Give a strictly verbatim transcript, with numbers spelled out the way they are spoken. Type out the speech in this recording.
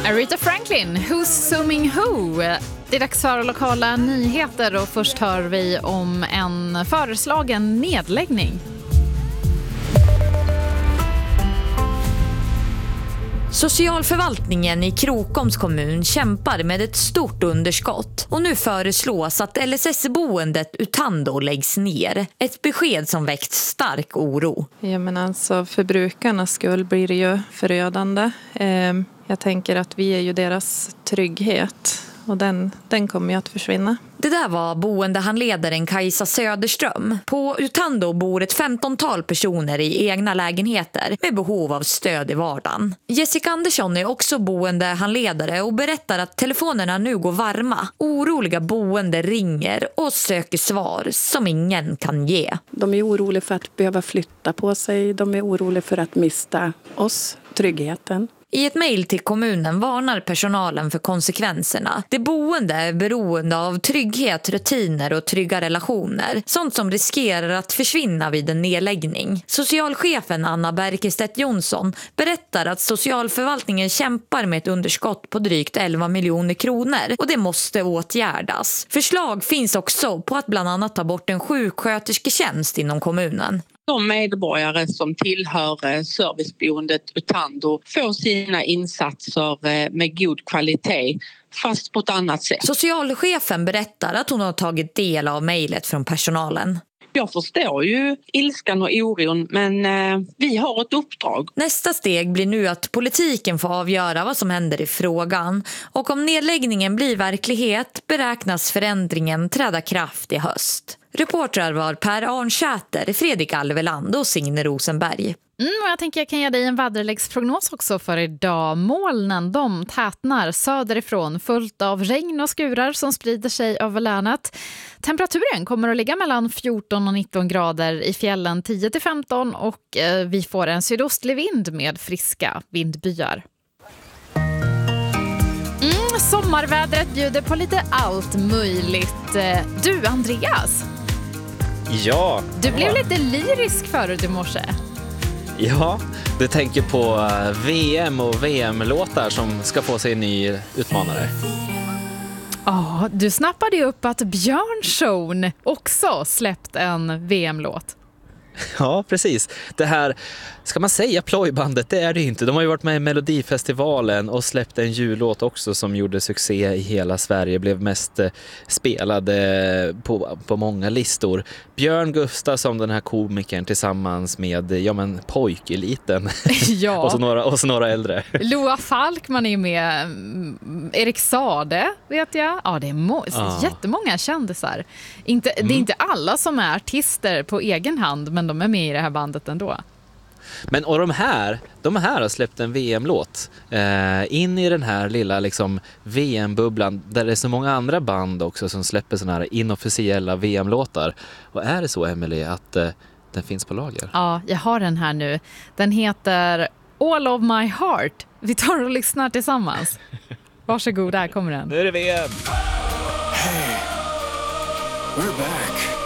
Aretha Franklin, Who's Zooming Who? Det är dags för lokala nyheter och först hör vi om en föreslagen nedläggning. Socialförvaltningen i Krokoms kommun kämpar med ett stort underskott och nu föreslås att L S S-boendet Utando läggs ner. Ett besked som väckt stark oro. Ja, men alltså för brukarnas skull blir det ju förödande. Jag tänker att vi är ju deras trygghet och den, den kommer ju att försvinna. Det där var boendehandledaren Kajsa Söderström. På Utando bor ett femtontal personer i egna lägenheter med behov av stöd i vardagen. Jessica Andersson är också boendehandledare och berättar att telefonerna nu går varma. Oroliga boende ringer och söker svar som ingen kan ge. De är oroliga för att behöva flytta på sig. De är oroliga för att mista oss, tryggheten. I ett mejl till kommunen varnar personalen för konsekvenserna. Det boende är beroende av trygghet, rutiner och trygga relationer. Sånt som riskerar att försvinna vid en nedläggning. Socialchefen Anna Berkestedt Jonsson berättar att socialförvaltningen kämpar med ett underskott på drygt elva miljoner kronor och det måste åtgärdas. Förslag finns också på att bland annat ta bort en sjukskötersketjänst inom kommunen. De medborgare som tillhör serviceboendet Utando får sina insatser med god kvalitet, fast på ett annat sätt. Socialchefen berättar att hon har tagit del av mejlet från personalen. Jag förstår ju ilskan och oron, men eh, vi har ett uppdrag. Nästa steg blir nu att politiken får avgöra vad som händer i frågan. Och om nedläggningen blir verklighet beräknas förändringen träda kraft i höst. Reportrar var Per Arnsäter, Fredrik Alveland och Signe Rosenberg. Mm, och jag tänker jag kan ge dig en väderleksprognos också för idag. Molnen de tätnar söderifrån fullt av regn och skurar som sprider sig över länet. Temperaturen kommer att ligga mellan fjorton och nitton grader i fjällen tio till femton och eh, vi får en sydostlig vind med friska vindbyar. Mm, sommarvädret bjuder på lite allt möjligt. Du Andreas? Ja. Du blev lite lyrisk förut i morse. Ja, du tänker på V M och V M-låtar som ska få sig en ny utmanare. Ja, du snappade ju upp att Björn Schoen också släppt en V M-låt. Ja, precis. Det här, ska man säga plojbandet, det är det inte. De har ju varit med i Melodifestivalen och släppt en jullåt också som gjorde succé i hela Sverige. Blev mest spelade på, på många listor. Björn Gustafsson, den här komikern, tillsammans med ja, men, pojkeliten. Ja. och, så några, och så några äldre. Loa Falkman är med. Erik Sade, vet jag. Ja, det är må- ah. jättemånga kändisar. Inte, mm. Det är inte alla som är artister på egen hand, men de är med i det här bandet ändå. Men och de här, de här har släppt en V M-låt eh, in i den här lilla liksom V M-bubblan där det är så många andra band också som släpper såna här inofficiella V M-låtar. Och är det så, Emily, att eh, den finns på lager? Ja, jag har den här nu. Den heter All of My Heart. Vi tar och lyssnar tillsammans. Varsågod, där kommer den. Nu är det V M! Hey, we're back.